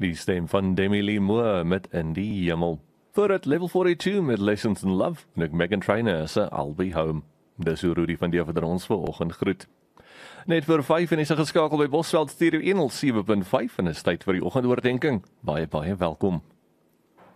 Die stem van Demi Lee Moore met In die Hemel. Voor het Level 42 met Lessons in Love en ek Meghan Trainor se I'll Be Home. Dis hoe Rudy van die vir ons vanoggend groet. Net vir 5 en is geskakel by Bosveld Stereo 107.5 en is tyd vir die oggendoordenkings. Baie welkom.